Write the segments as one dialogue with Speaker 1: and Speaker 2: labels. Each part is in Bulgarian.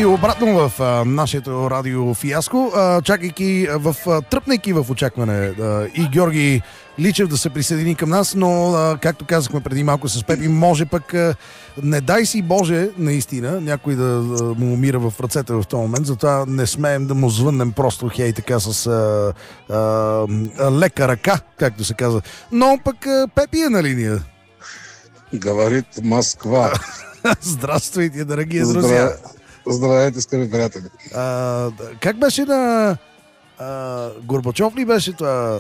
Speaker 1: обратно в нашето радио фиаско, чакайки, тръпнайки в очакване и Георги Личев да се присъедини към нас, но както казахме преди малко с Пепи, може пък, не дай си Боже, наистина, някой да му умира в ръцете в този момент, затова не смеем да му звъннем просто хей така с лека ръка, както се казва. Но пък Пепи е на линия.
Speaker 2: Говорит Москва.
Speaker 1: Здравствуйте, дорогие друзья.
Speaker 2: Здравейте, скъпи приятели.
Speaker 1: Как беше на Горбачов ли беше това?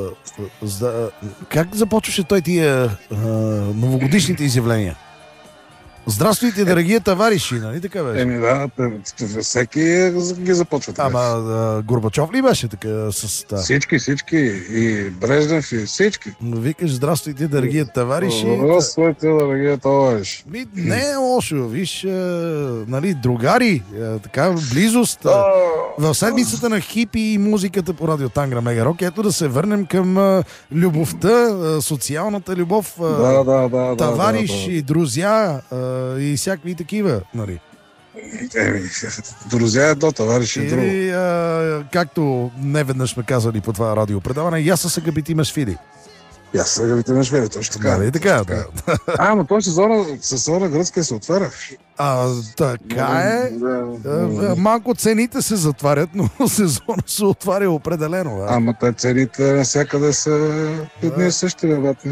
Speaker 1: Как започваше той тия новогодишните изявления? Здравствуйте, дорогие товарищи, нали така беше?
Speaker 2: Да, всеки ги започва така.
Speaker 1: Ама Горбачов ли беше така с това?
Speaker 2: Всички, и Брежнев, и всички.
Speaker 1: Викаш, здравствуйте, дорогие товарищи.
Speaker 2: Здравствуйте, дорогие товарищи.
Speaker 1: Не е лошо, виж, нали, другари, така, близост. В седмицата на хипи и музиката по радио Тангра Мега Рок, ето да се върнем към любовта, социалната любов, товарищи, друзья и всякакви такива, нали?
Speaker 2: Друзья едно, товарищи друго.
Speaker 1: И както неведнъж сме казали по това радиопредаване, я се габити мешфили.
Speaker 2: Я се габити мешфили, точно така.
Speaker 1: Нали така, да.
Speaker 2: Но той сезона гръцка се отваря.
Speaker 1: Така е. Малко цените се затварят, но сезона се отваря определено.
Speaker 2: Ама те цените навсякъде са едни и същи, бебата.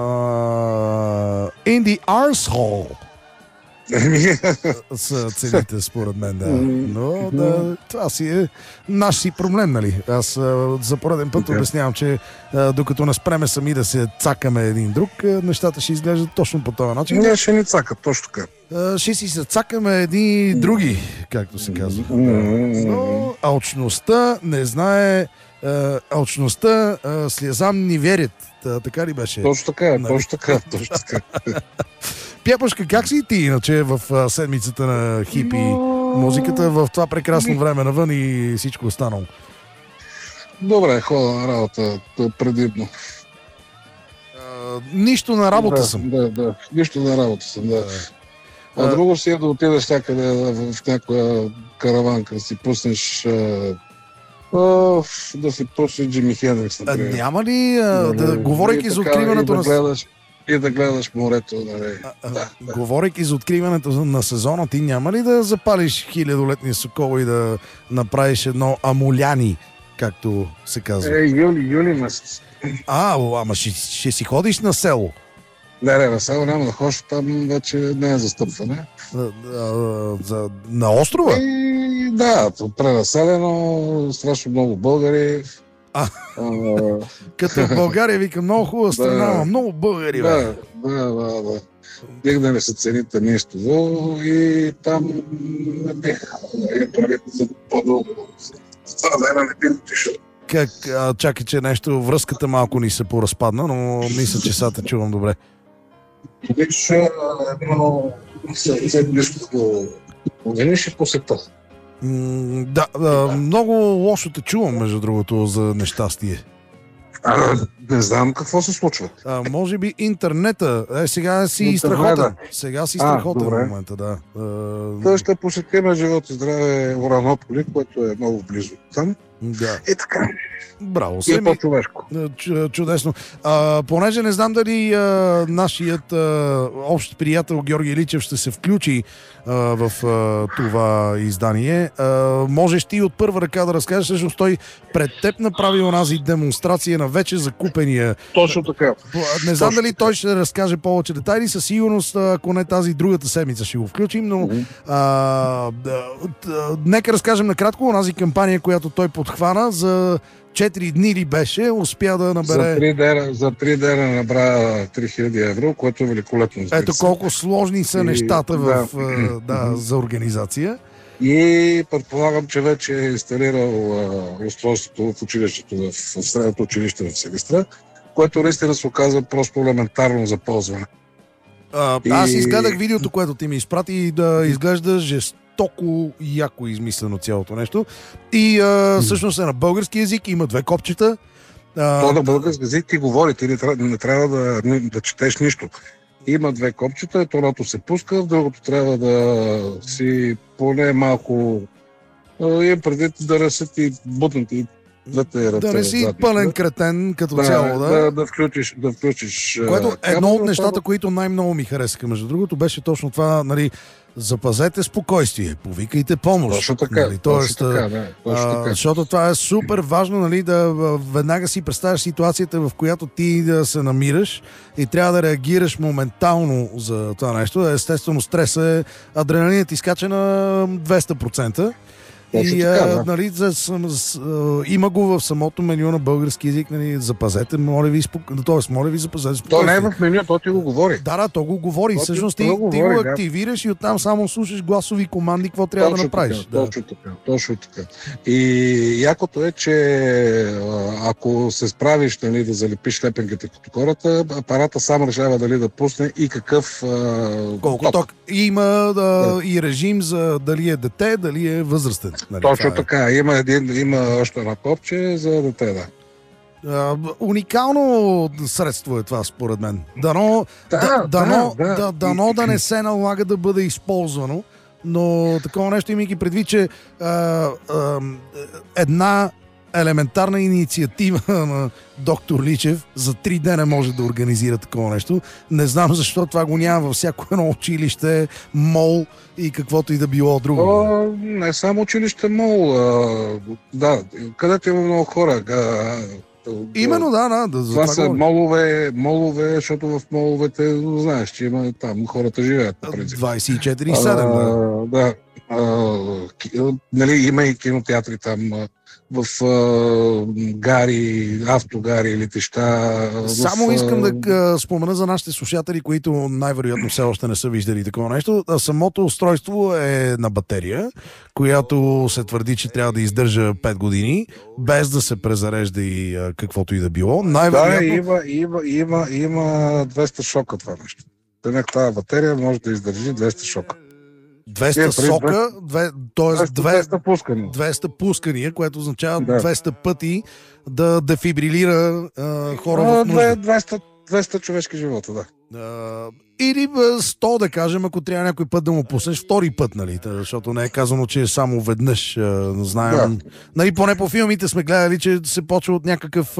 Speaker 1: In the arsehole са цените, според мен, да. Но това си е наш си проблем, нали? Аз за пореден път обяснявам, че докато не спреме сами да се цакаме един друг, нещата ще изглеждат точно по този начин.
Speaker 2: Не, ще ни цакат, точно така.
Speaker 1: Ще си се цакаме едни други, както се казва. Но алчността не знае, алчността слезам ни верят. Така ли беше?
Speaker 2: Точно така, точно така.
Speaker 1: Пепушка, как си ти иначе в седмицата на хипи музиката, в това прекрасно време навън и всичко останало?
Speaker 2: Добре, хода на работа предимно.
Speaker 1: Нищо на работа съм.
Speaker 2: Да, нищо на работа съм, да. А друго си е да отидеш някъде в някоя караванка, да си пуснеш Джими Хендрикс, например.
Speaker 1: Няма ли, говорейки за откриването на...
Speaker 2: И да гледаш морето.
Speaker 1: Говорейки за откриването на сезона, ти няма ли да запалиш хилядолетния сокол и да направиш едно амуляни, както се казва?
Speaker 2: Юли месец.
Speaker 1: Ама ще си ходиш на село?
Speaker 2: Не, на село няма да ходиш, там вече не е застъпване.
Speaker 1: На острова?
Speaker 2: Да, пренаселено, страшно много българи.
Speaker 1: Като в България, вика, много хубава страна, много българи.
Speaker 2: Да. Дигнали са цените нещо и там не бих за по-дълго. Не бих отишъл.
Speaker 1: Чакай, че нещо, връзката малко ни се поразпадна, но мисля, че сега те чувам добре.
Speaker 2: Виж, близко видиш и посета.
Speaker 1: Да, много лошо те чувам, между другото, за нещастие.
Speaker 2: Не знам какво се случва.
Speaker 1: Може би интернета. Сега си страхотен. Сега си страхотен в момента, да.
Speaker 2: Той ще посетим живот и здраве Уранополи, което е много близо там.
Speaker 1: Да.
Speaker 2: И така.
Speaker 1: Браво,
Speaker 2: и е по-човешко.
Speaker 1: Чудесно. Понеже не знам дали нашият общ приятел Георги Личев ще се включи в това издание, можеш ти от първа ръка да разкажеш, всъщност той пред теб направи онази демонстрация на вече закупения.
Speaker 2: Точно така.
Speaker 1: Не знам дали той ще разкаже повече детайли, със сигурност, ако не тази другата седмица ще го включим, но нека разкажем накратко онази кампания, която той подхвана за 4 дни ли беше, успя да набере...
Speaker 2: За 3 дена набра 3000 евро, което е великолепно.
Speaker 1: Ето колко сложни са нещата за организация.
Speaker 2: И предполагам, че вече е инсталирал устройството в училището, в средното училище в Силистра, което наистина се оказва просто елементарно за ползване.
Speaker 1: Аз изгледах видеото, което ти ми изпрати и да изглежда жестоко яко измислено цялото нещо. И всъщност е на български език, има 2 копчета.
Speaker 2: То на български език ти говори, ти не трябва да четеш нищо. Има две копчета, едното се пуска, в другото трябва да си поне малко имам предвид да ръсят и бутнати двете ръце.
Speaker 1: Да не си пълен кретен като цяло, да.
Speaker 2: Да включиш.
Speaker 1: Което едно от нещата, които най-много ми харесаха, между другото, беше точно това, нали, запазете спокойствие, повикайте помощ.
Speaker 2: Точно така,
Speaker 1: нали, точно така. Защото това е супер важно, нали, да веднага си представяш ситуацията, в която ти да се намираш и трябва да реагираш моментално за това нещо. Естествено, стресът е, адреналинът изкача на 200%. И нали, има го в самото меню на български език, нали, запазете, моля ви запазете спокойствие.
Speaker 2: То не е в меню, то ти го говори.
Speaker 1: Да, то го говори. Всъщност ти го активираш и оттам само слушаш гласови команди, какво трябва да направиш.
Speaker 2: Точно така. И якото е, че ако се справиш, нали, да залепиш лепенките като хората, апарата сам решава дали да пусне и какъв
Speaker 1: колко ток. Има и режим за дали е дете, дали е възрастен. Нали,
Speaker 2: точно така. Има още едно копче за дете, да.
Speaker 1: Уникално средство е това, според мен. Дано да не се налага да бъде използвано, но такова нещо, имайки предвид, че една елементарна инициатива на доктор Личев за 3 дена може да организира такова нещо. Не знам защо това го няма във всяко едно училище, мол и каквото и да било друго.
Speaker 2: Не само училище, мол. Да, където има много хора.
Speaker 1: Именно, да.
Speaker 2: Това са молове, защото в моловете, знаеш, че има там хората живеят.
Speaker 1: 24/7.
Speaker 2: Да. Нали, има и кинотеатри там в гари, автогари, летища.
Speaker 1: Само искам да спомена за нашите слушатели, които най-вероятно все още не са виждали такова нещо. Самото устройство е на батерия, която се твърди, че трябва да издържа 5 години, без да се презарежда и каквото и да било. Най-вероятно...
Speaker 2: Да, има 200 шока това нещо. Тази батерия може да издържи 200 шока.
Speaker 1: 200 сока, т.е.
Speaker 2: 200
Speaker 1: пускания, което означава 200 пъти да дефибрилира хора в нужда.
Speaker 2: 200 човешки живота, да.
Speaker 1: Или 100, да кажем, ако трябва някой път да му пуснеш втори път, нали? Защото не е казано, че е само веднъж. Знаем. Да. Нали, поне по филмите сме гледали, че се почва от някакъв...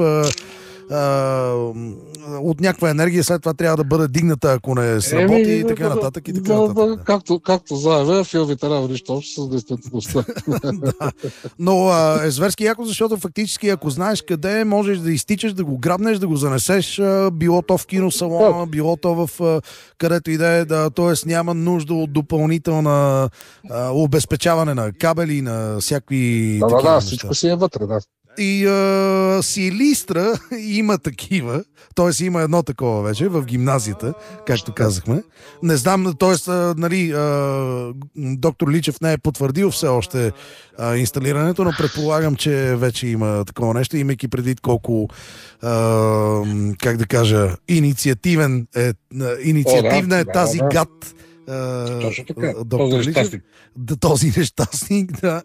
Speaker 1: от някаква енергия, след това трябва да бъде дигната, ако не сработи и така нататък.
Speaker 2: Както заявя, филмите няма нищо общо с действителността.
Speaker 1: Да. Но е зверски яко, защото фактически, ако знаеш къде можеш да изтичаш, да го грабнеш, да го занесеш, било то в киносалона, било то в където и да е, т.е. няма нужда от допълнителна обезпечаване на кабели, на всякакви такива неща.
Speaker 2: Всичко си е вътре, да.
Speaker 1: И Силистра има такива, т.е. има едно такова вече в гимназията, както казахме. Не знам, т.е. нали, доктор Личев не е потвърдил все още инсталирането, но предполагам, че вече има такова нещо, имайки предвид колко как да кажа, инициативна е тази гад.
Speaker 2: Точно така.
Speaker 1: Този нещастник, да.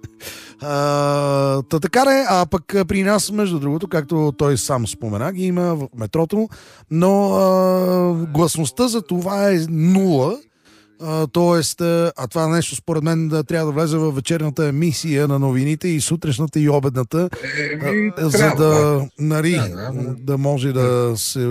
Speaker 1: Така е, а пък при нас, между другото, както той сам спомена, ги има в метрото, но гласността за това е 0. Тоест, това нещо според мен трябва да влезе в вечерната емисия на новините и сутрешната и обедната, за да, нали, да може да се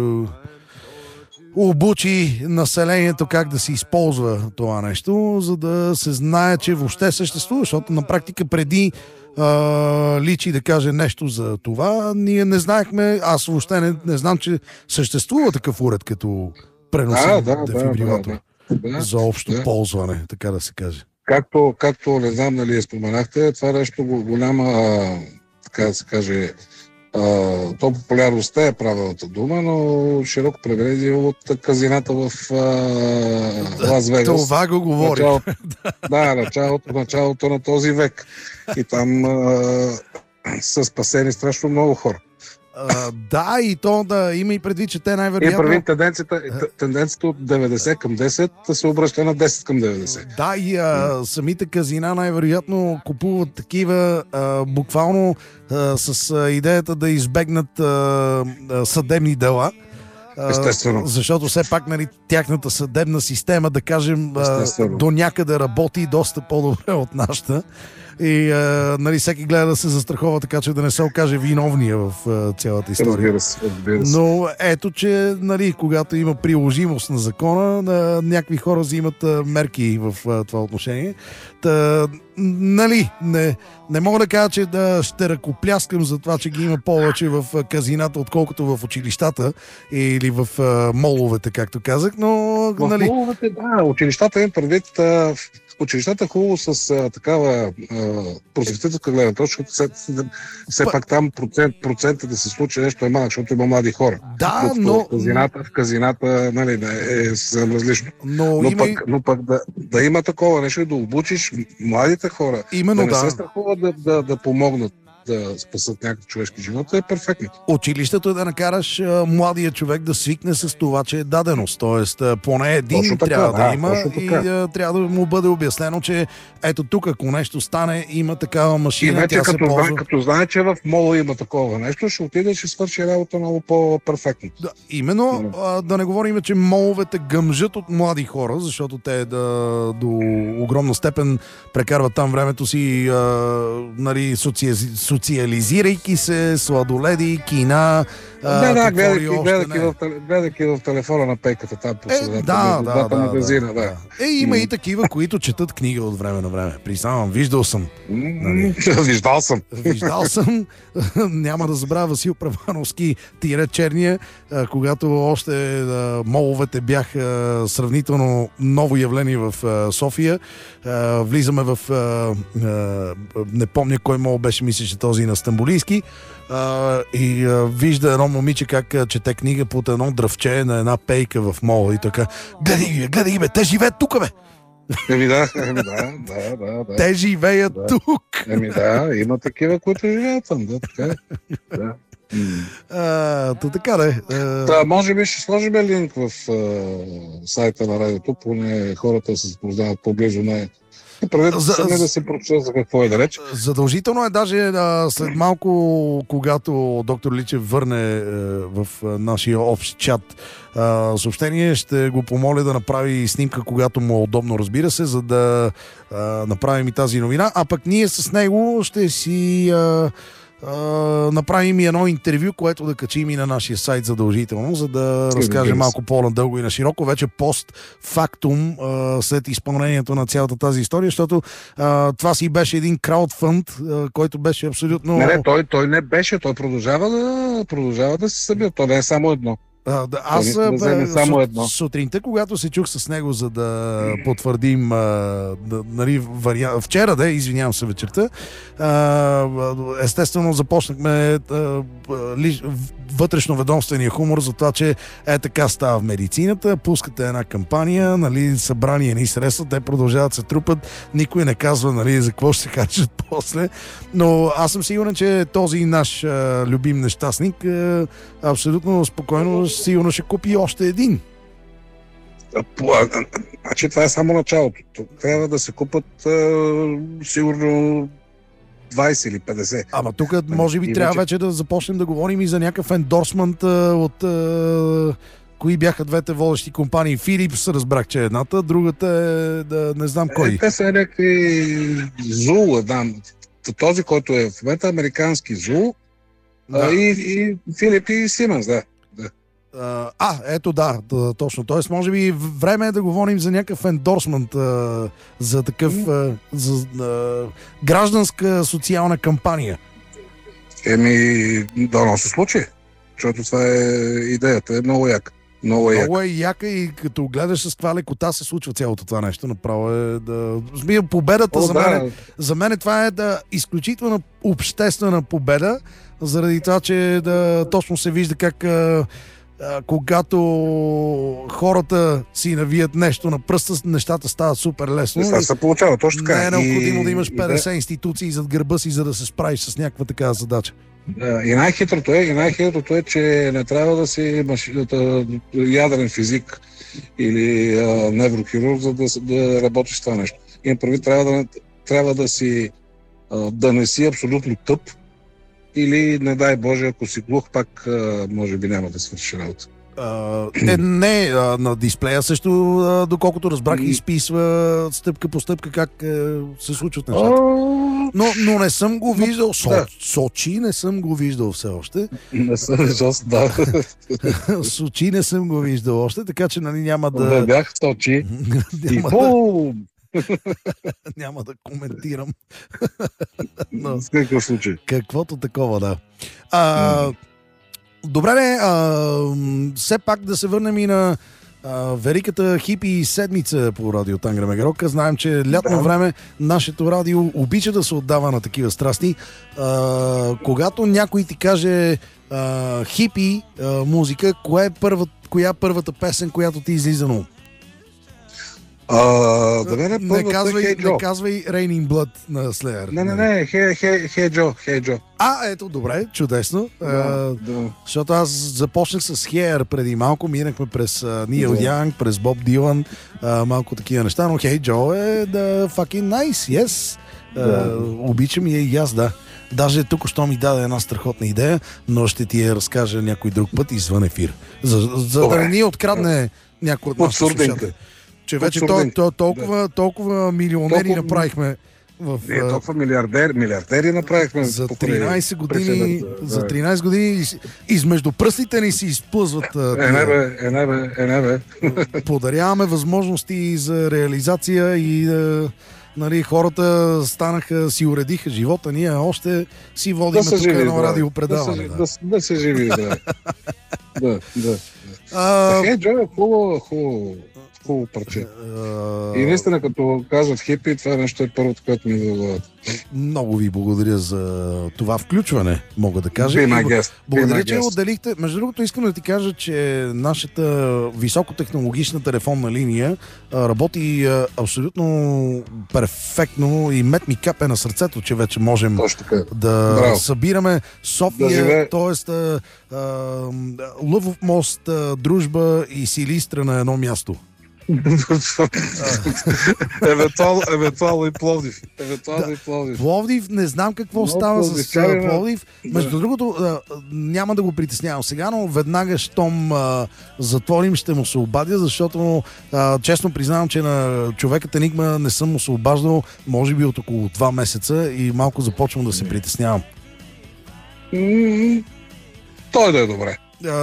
Speaker 1: обучи населението как да се използва това нещо, за да се знае, че въобще съществува, защото на практика преди Личи да каже нещо за това, ние не знаехме, аз въобще не знам, че съществува такъв уред като преносен дефибрилатор за общо ползване, така да се каже.
Speaker 2: Както не знам, нали споменахте, това нещо го няма, така да се каже, то популярността е правилната дума, но широко преведе от казината в Лас Вегас.
Speaker 1: Това го говори.
Speaker 2: Началото на този век. И там са спасени страшно много хора.
Speaker 1: Да, и то да има и предвид, че те най-вероятно...
Speaker 2: И предвид тенденцията от 90 към 10 се обръща на 10 към 90.
Speaker 1: Да, и самите казина най-вероятно купуват такива буквално с идеята да избегнат съдебни дела.
Speaker 2: Естествено.
Speaker 1: Защото все пак, нали, тяхната съдебна система, да кажем, до някъде работи доста по-добре от нашата. И нали, всеки гледа да се застрахова, така че да не се окаже виновния в цялата история.
Speaker 2: Разбира се.
Speaker 1: Но ето, че нали, когато има приложимост на закона, някакви хора взимат мерки в това отношение. Нали, не мога да кажа, че ще ръкопляскам за това, че ги има повече в казината, отколкото в училищата или в моловете, както казах, но...
Speaker 2: В
Speaker 1: нали...
Speaker 2: моловете, да, училищата им предвид... Училищата хубаво с такава просветителска гледна точка, все пак там процента да се случи нещо е малък, защото има млади хора.
Speaker 1: Да, но...
Speaker 2: В казината нали, е съвсем различно. Но пък да има такова нещо и да обучиш младите хора,
Speaker 1: именно,
Speaker 2: да не се страхуват да помогнат да спасат някакъв човешки живот, е перфектно.
Speaker 1: Училището е да накараш младия човек да свикне с това, че е даденост. Тоест, поне един трябва да има и трябва да му бъде обяснено, че ето тук, ако нещо стане, има такава машина,
Speaker 2: и вече
Speaker 1: тя се ползва.
Speaker 2: Като знае, че в мола има такова нещо, ще отиде и ще свърши работа много по-перфектно.
Speaker 1: Да, именно, да не говорим, че моловете гъмжат от млади хора, защото те до огромна степен прекарват там времето си, нали, социализирайки се, сладоледи, кина.
Speaker 2: Гледайки в телефона на пейката там по средата. Магазина.
Speaker 1: Има и такива, които четат книга от време на време. Признавам, виждал съм. Виждал съм. Няма да забравя Васил Правановски, Черния, когато още моловете бяха сравнително ново явление в София. Влизаме в... не помня кой мол беше, мисля, че този на Стамбулийски. И вижда едно момиче как чете книга под едно дръвче на една пейка в мола и така: гледай ги, бе, те живеят тук, бе!
Speaker 2: Да.
Speaker 1: Те живеят тук!
Speaker 2: Има такива, които живеят там, така
Speaker 1: така да е.
Speaker 2: Може би ще сложим линк в сайта на радиото, поне хората се запознават по-близо на да се прочета за какво е да реч.
Speaker 1: Задължително е даже след малко, когато доктор Личев върне в нашия общ чат съобщение, ще го помоля да направи снимка, когато му е удобно, разбира се, за да направим и тази новина. А пък ние с него ще си направим и едно интервю, което да качим и на нашия сайт задължително, за да разкажем малко по-надълго и на широко, вече постфактум, след изпълнението на цялата тази история, защото това си беше един краудфънд, който беше абсолютно...
Speaker 2: Не, той не беше, той продължава да се събира, то не е само едно.
Speaker 1: Аз сутринта, когато се чух с него, за да потвърдим нали, вчера, извинявам се, вечерта, естествено започнахме вътрешноведомствения хумор за това, че така става в медицината, пускате една кампания, нали, събрани едни средства, те продължават се трупат, никой не казва, нали, за какво ще се харчат после, но аз съм сигурен, че този наш любим нещастник абсолютно спокойно сигурно ще купи още един.
Speaker 2: Значи това е само началото. Трябва да се купат сигурно 20 или 50.
Speaker 1: Ама тук може би трябва вече да започнем да говорим и за някакъв ендорсмент от кои бяха двете водещи компании. Philips, разбрах, че едната, другата е да не знам кой.
Speaker 2: Те са някакви ЗУЛ, този, който е в момента американски ЗУЛ, и Филип и Сименс, да.
Speaker 1: Ето точно. Тоест, може би време е да говорим за някакъв ендорсмент, за такъв гражданска социална кампания.
Speaker 2: Да се случи, защото това е идеята, е много яка. Много
Speaker 1: е яка и като гледаш с каква лекота се случва цялото това нещо, направо е победата за мен това е изключителна обществена победа, заради това, че точно се вижда как когато хората си навият нещо на пръста, нещата стават супер лесно.
Speaker 2: Това се получава, точно така.
Speaker 1: Не е необходимо да имаш 50 институции зад гърба си, за да се справиш с някаква такава задача.
Speaker 2: Да, и най-хитрото е, че не трябва да си ядрен физик или неврохирург, за да работиш това нещо. И прави, трябва да не си абсолютно тъп, или, не дай Боже, ако си глух, пак може би няма да свърши работа.
Speaker 1: Не, на дисплея също, доколкото разбрах, изписва стъпка по стъпка как се случват нещата. Но не съм го виждал. Сочи не съм го виждал все още.
Speaker 2: Не съм виждал, да.
Speaker 1: Сочи не съм го виждал още, така че нали няма да...
Speaker 2: Не бях в Сочи.
Speaker 1: Няма да коментирам.
Speaker 2: Но... С какъв случай?
Speaker 1: Каквото такова, да. Добре, все пак да се върнем и на великата хипи седмица по радио Тангра Мегарока. Знаем, че лятно време нашето радио обича да се отдава на такива страсти. Когато някой ти каже хипи музика, коя е първата песен, която ти излиза на ум? Не казвай Raining Blood на Slayer.
Speaker 2: Не, Hey Joe.
Speaker 1: Ето, добре, чудесно. Защото аз започнах с Hair преди малко, минахме през Нил Янг, през Боб Дилан, малко такива неща, но Hey Joe е fucking nice, yes. Обичам и аз, да. Даже тук що ми даде една страхотна идея, но ще ти я разкажа някой друг път извън ефир. За да не ни открадне някой от нас слушатели. Че вече толкова милионери направихме
Speaker 2: толкова милиардери направихме
Speaker 1: за 13 години. За 13 години измежду пръстите ни си изплъзват. Подаряваме възможности за реализация и нали, хората станаха, си уредиха живота, ние още си водим тук едно радиопредаване.
Speaker 2: Да се живи, да. Джо е хубаво парче. И наистина, като кажат хипи, това нещо е първото, което ми заглават.
Speaker 1: Много ви благодаря за това включване, мога да кажа. Благодаря, че отделихте. Между другото, искам да ти кажа, че нашата високотехнологична телефонна линия работи абсолютно перфектно и мет ми капе на сърцето, че вече можем да събираме София, т.е. Лъвов мост, Дружба и Силистра на едно място.
Speaker 2: Евентуално и Пловдив.
Speaker 1: Пловдив, не знам какво става с Пловдив. Между другото, няма да го притеснявам сега, но веднага, щом затворим, ще му се обадя, защото честно признавам, че на човекът Енигма не съм му се обаждал, може би от около 2 месеца и малко започвам да се притеснявам.
Speaker 2: Той да е добре.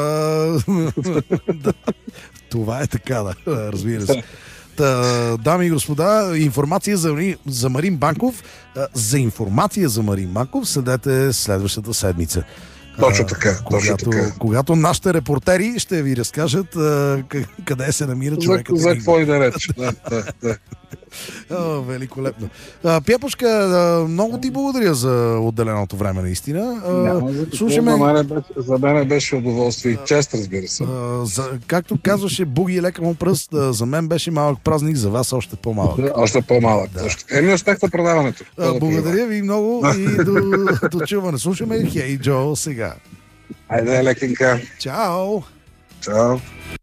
Speaker 1: Това е така, да, разбира се. Дами и господа, информация за Марин Банков. За информация за Марин Банков следете следващата седмица.
Speaker 2: Точно така.
Speaker 1: Когато нашите репортери ще ви разкажат къде се намира човекът.
Speaker 2: За какво и да реч.
Speaker 1: Великолепно. Пепушка, много ти благодаря за отделеното време, наистина.
Speaker 2: За мен беше удоволствие и чест, разбира се.
Speaker 1: Както казваше Буги лека му пръст, за мен беше малък празник, за вас още по-малък.
Speaker 2: Още по-малък. Да. Успех на предаването.
Speaker 1: Благодаря ви много и до чуване. Слушаме Hey Joe сега.
Speaker 2: Айде, лекенка.
Speaker 1: Чао!
Speaker 2: Чао!